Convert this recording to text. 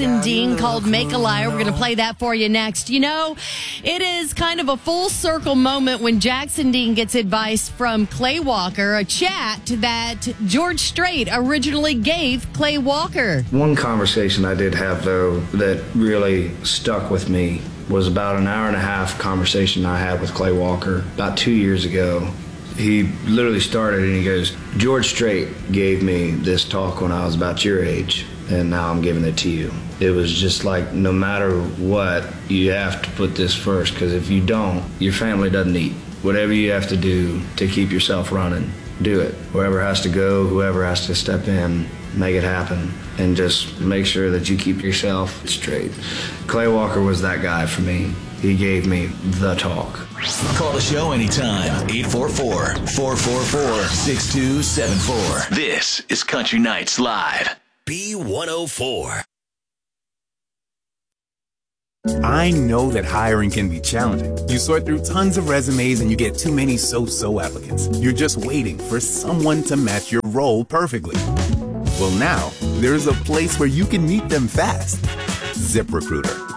Jackson Dean called Make a Liar. We're going to play that for you next. You know, it is kind of a full circle moment when Jackson Dean gets advice from Clay Walker, a chat that George Strait originally gave Clay Walker. One conversation I did have, though, that really stuck with me was about an hour and a half conversation I had with Clay Walker about 2 years ago. He literally started and he goes, George Strait gave me this talk when I was about your age, and now I'm giving it to you. It was just like, no matter what, you have to put this first, because if you don't, your family doesn't eat. Whatever you have to do to keep yourself running, do it. Whoever has to go, whoever has to step in, make it happen, and just make sure that you keep yourself straight. Clay Walker was that guy for me. He gave me the talk. Call the show anytime. 844-444-6274. This is Country Nights Live. B104. I know that hiring can be challenging. You sort through tons of resumes and you get too many so-so applicants. You're just waiting for someone to match your role perfectly. Well, now, there's a place where you can meet them fast. ZipRecruiter.